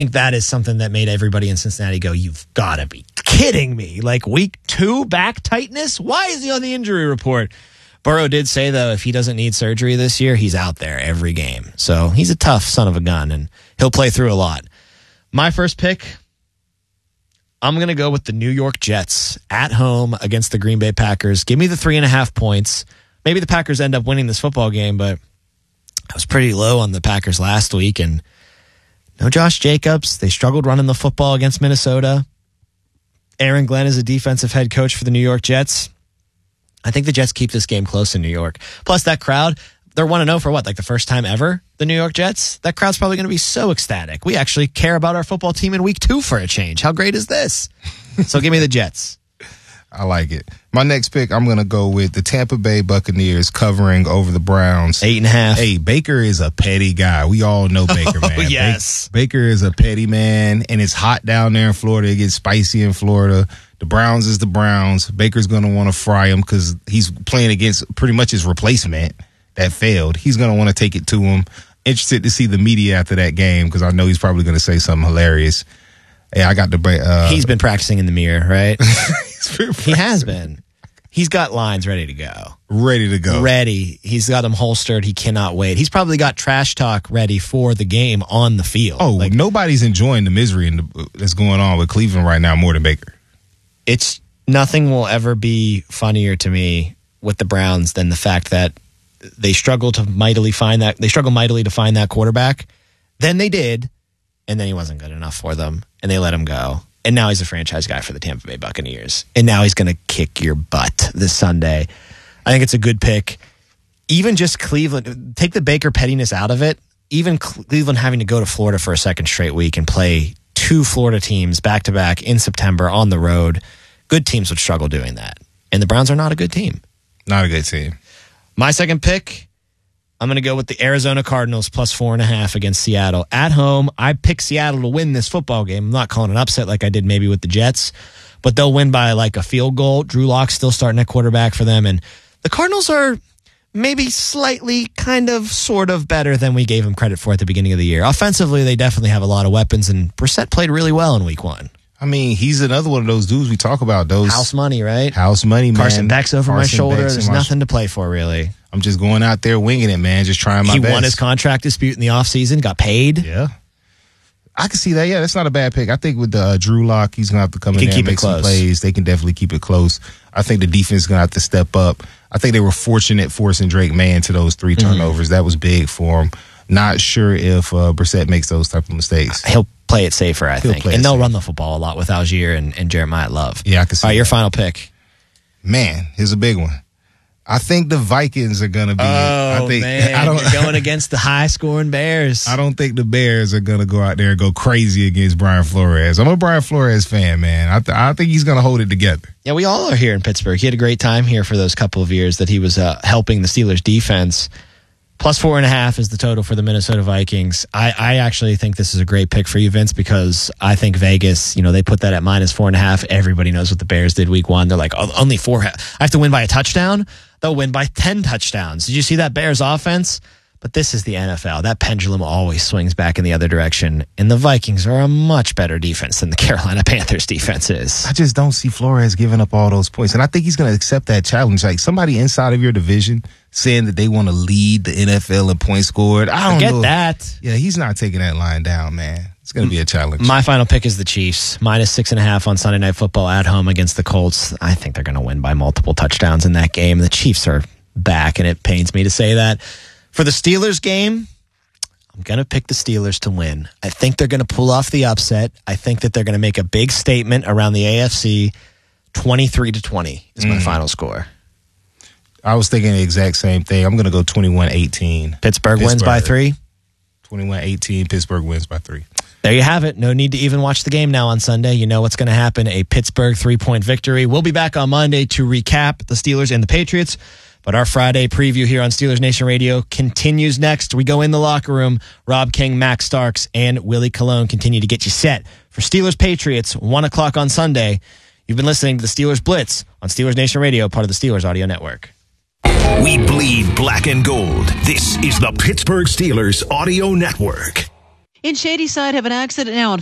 think that is something that made everybody in Cincinnati go, you've got to be kidding me. Like week 2 back tightness? Why is he on the injury report? Burrow did say, though, if he doesn't need surgery this year, he's out there every game. So he's a tough son of a gun, and he'll play through a lot. My first pick, I'm going to go with the New York Jets at home against the Green Bay Packers. Give me the 3.5 points. Maybe the Packers end up winning this football game, but I was pretty low on the Packers last week, and no Josh Jacobs. They struggled running the football against Minnesota. Aaron Glenn is a defensive head coach for the New York Jets. I think the Jets keep this game close in New York. Plus, that crowd, they're 1-0 for what, like the first time ever, the New York Jets? That crowd's probably going to be so ecstatic. We actually care about our football team in week 2 for a change. How great is this? So give me the Jets. I like it. My next pick, I'm going to go with the Tampa Bay Buccaneers covering over the Browns. 8.5. Hey, Baker is a petty guy. We all know Baker, man. Yes. Baker is a petty man, and it's hot down there in Florida. It gets spicy in Florida. The Browns is the Browns. Baker's going to want to fry him because he's playing against pretty much his replacement that failed. He's going to want to take it to him. Interested to see the media after that game because I know he's probably going to say something hilarious. Hey, I got the. He's been practicing in the mirror, right? He has been. He's got lines ready to go. Ready to go. Ready. He's got them holstered. He cannot wait. He's probably got trash talk ready for the game on the field. Oh, like, nobody's enjoying the misery that's going on with Cleveland right now more than Baker. It's nothing will ever be funnier to me with the Browns than the fact that they struggle mightily to find that quarterback. Then they did, and then he wasn't good enough for them, and they let him go. And now he's a franchise guy for the Tampa Bay Buccaneers. And now he's going to kick your butt this Sunday. I think it's a good pick. Even just Cleveland, take the Baker pettiness out of it. Even Cleveland having to go to Florida for a second straight week and play 2 Florida teams back-to-back in September on the road, good teams would struggle doing that. And the Browns are not a good team. Not a good team. My second pick, I'm going to go with the Arizona Cardinals plus 4.5 against Seattle. At home, I picked Seattle to win this football game. I'm not calling an upset like I did maybe with the Jets, but they'll win by like a field goal. Drew Lock's still starting at quarterback for them, and the Cardinals are maybe slightly kind of sort of better than we gave them credit for at the beginning of the year. Offensively, they definitely have a lot of weapons, and Brissett played really well in week 1. I mean, he's another one of those dudes we talk about. Those house money, right? House money, man. Carson Beck's over my shoulder. There's nothing to play for, really. I'm just going out there winging it, man. Just trying my best. He won his contract dispute in the offseason, got paid. Yeah. I can see that. Yeah, that's not a bad pick. I think with Drew Lock, he's going to have to come in there and make some plays. They can definitely keep it close. I think the defense is going to have to step up. I think they were fortunate forcing Drake May into those 3 turnovers. That was big for him. Not sure if Brissett makes those type of mistakes. He'll play it safer, I think. And they'll run the football a lot with Algier and Jeremiah Love. Yeah, I can see All right, that. your final pick. Man, here's a big one. I think the Vikings are going to be. You're going against the high-scoring Bears. I don't think the Bears are going to go out there and go crazy against Brian Flores. I'm a Brian Flores fan, man. I think he's going to hold it together. Yeah, we all are here in Pittsburgh. He had a great time here for those couple of years that he was helping the Steelers defense. Plus 4.5 is the total for the Minnesota Vikings. I actually think this is a great pick for you, Vince, because I think Vegas, they put that at minus 4.5. Everybody knows what the Bears did week 1. They're like, oh, only 4. I have to win by a touchdown. They'll win by 10 touchdowns. Did you see that Bears offense? But this is the NFL. That pendulum always swings back in the other direction. And the Vikings are a much better defense than the Carolina Panthers defense is. I just don't see Flores giving up all those points. And I think he's going to accept that challenge. Like somebody inside of your division saying that they want to lead the NFL in points scored. I don't know. That. Yeah, he's not taking that line down, man. It's going to be a challenge. My final pick is the Chiefs. Minus 6.5 on Sunday Night Football at home against the Colts. I think they're going to win by multiple touchdowns in that game. The Chiefs are back, and it pains me to say that. For the Steelers game, I'm going to pick the Steelers to win. I think they're going to pull off the upset. I think that they're going to make a big statement around the AFC. 23-20 is my final score. I was thinking the exact same thing. I'm going to go 21-18. Pittsburgh wins by 3? 21-18. Pittsburgh wins by 3. There you have it. No need to even watch the game now on Sunday. You know what's going to happen. A Pittsburgh 3-point victory. We'll be back on Monday to recap the Steelers and the Patriots. But our Friday preview here on Steelers Nation Radio continues next. We go in the locker room. Rob King, Max Starks, and Willie Colon continue to get you set for Steelers Patriots, 1 o'clock on Sunday. You've been listening to the Steelers Blitz on Steelers Nation Radio, part of the Steelers Audio Network. We bleed black and gold. This is the Pittsburgh Steelers Audio Network. In Shadyside, have an accident now on